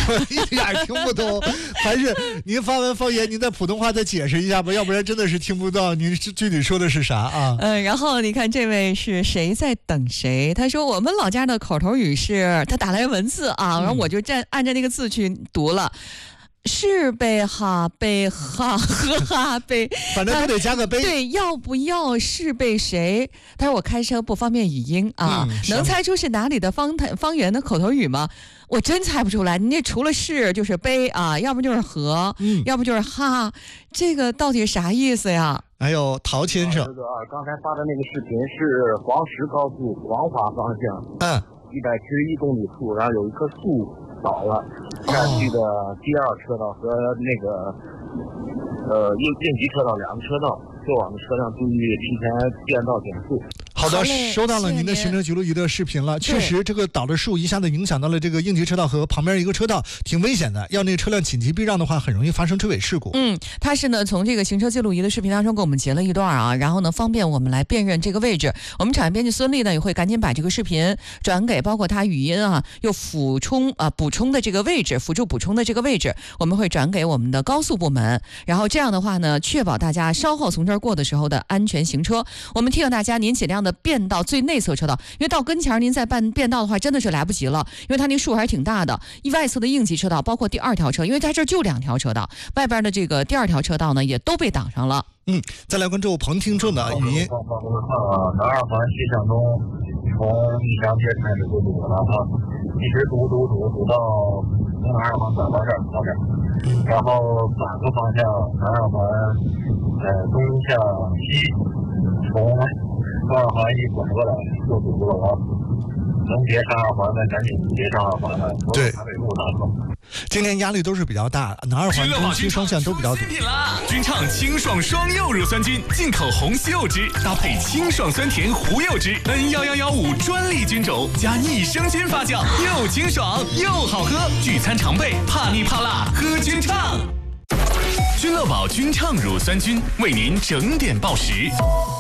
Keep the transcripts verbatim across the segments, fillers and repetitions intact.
一点听不懂。还是您发完方言，您在普通话再解释一下吧，要不然真的是听不到您具体说的是啥啊？ 嗯，然后你看这位是谁在等谁？他说我们老家的口头语是，他打来文字啊，然后我就按按照那个字去读了。是呗哈呗哈呵哈呗， 反正都得加个呗。 对，要不要是呗谁？他说我开车不方便语音啊，嗯、能猜出是哪里的方方言的口头语吗？我真猜不出来。你这除了是就是呗啊，要不就是和，嗯、要不就是哈，这个到底啥意思呀？ 还有陶先生， 这个啊，刚才发的那个视频是黄石高速黄华方向，嗯，一百七十一公里处，然后有一棵树倒了，下去的第二车道和那个呃应应急车道两个车道，过往的车辆注意提前变道减速。 好的，收到了您的行车记录仪的视频了。确实，这个倒的树一下子影响到了这个应急车道和旁边一个车道，挺危险的。要那个车辆紧急避让的话，很容易发生追尾事故。 嗯，他是呢从这个行车记录仪的视频当中给我们截了一段啊，然后呢方便我们来辨认这个位置。我们产业编辑孙丽呢也会赶紧把这个视频转给包括他语音啊又补充啊补充的这个位置，辅助补充的这个位置，我们会转给我们的高速部门。然后这样的话呢，确保大家稍后从这儿过的时候的安全行车。我们提醒大家，您尽量的变道最内侧车道，因为到跟前您再办变道的话真的是来不及了，因为它那树还是挺大的。一外侧的应急车道包括第二条车，因为它这就两条车道，外边的这个第二条车道呢也都被挡上了。 嗯，再来关注彭听众的语音。 南二环西向东，从一祥街开始就堵了啊，一直堵堵堵堵到从南二环转到这儿到这儿，然后反个方向南二环呃东向西，从东二环一拐过来就堵了啊。能别上二环的赶紧别上二环了， 对， 台北路难走。 今天压力都是比较大，南二环、东西双向都比较堵。 君畅清爽双柚乳酸菌，进口红西柚汁搭配清爽酸甜胡柚汁 N 一一一五专利菌种加益生菌发酵，又清爽又好喝。聚餐常备，怕腻怕辣喝君畅。君乐宝君畅乳酸菌为您整点报时。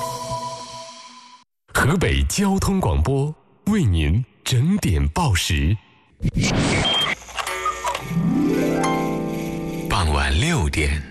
河北交通广播为您整点报时。傍晚六点。